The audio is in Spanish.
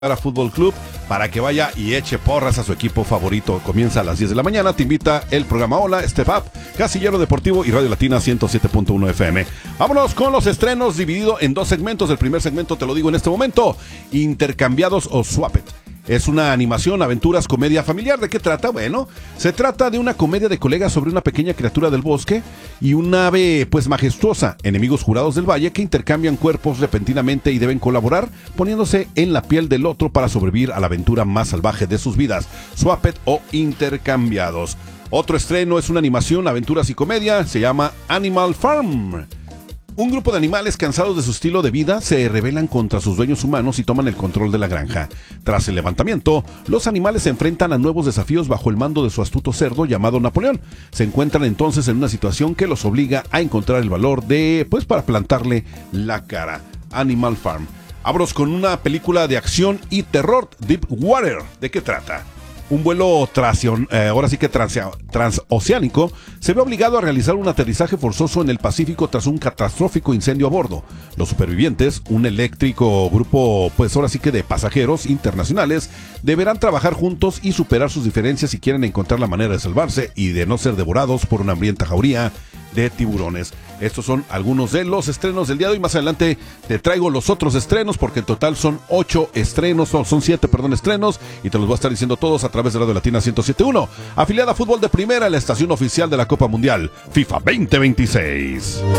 Fútbol Club para que vaya y eche porras a su equipo favorito. Comienza a las 10 de la mañana. Te invita el programa Hola, Step Up, Casillero Deportivo y Radio Latina 107.1 FM. Vámonos con los estrenos dividido en dos segmentos. El primer segmento te lo digo en este momento: Intercambiados o Swapped. Es una animación, aventuras, comedia familiar. ¿De qué trata? Bueno, se trata de una comedia de colegas sobre una pequeña criatura del bosque y un ave pues majestuosa, enemigos jurados del valle que intercambian cuerpos repentinamente y deben colaborar poniéndose en la piel del otro para sobrevivir a la aventura más salvaje de sus vidas. Swapped o Intercambiados. Otro estreno es una animación, aventuras y comedia. Se llama Animal Farm. Un grupo de animales cansados de su estilo de vida se rebelan contra sus dueños humanos y toman el control de la granja. Tras el levantamiento, los animales se enfrentan a nuevos desafíos bajo el mando de su astuto cerdo llamado Napoleón. Se encuentran entonces en una situación que los obliga a encontrar el valor para plantarle la cara. Animal Farm. Abros con una película de acción y terror, Deep Water. ¿De qué trata? Un vuelo transoceánico se ve obligado a realizar un aterrizaje forzoso en el Pacífico tras un catastrófico incendio a bordo. Los supervivientes, un eléctrico grupo de pasajeros internacionales, deberán trabajar juntos y superar sus diferencias si quieren encontrar la manera de salvarse y de no ser devorados por una hambrienta jauría de tiburones. Estos son algunos de los estrenos del día de hoy. Más adelante te traigo los otros estrenos, porque en total son 7 estrenos, y te los voy a estar diciendo todos a través de Radio Latina 107.1, afiliada a Fútbol de Primera, la estación oficial de la Copa Mundial FIFA 2026.